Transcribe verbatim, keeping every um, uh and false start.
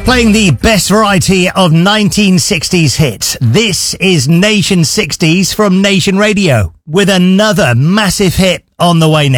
Playing the best variety of nineteen sixties hits. This is Nation sixties from Nation Radio with another massive hit on the way next.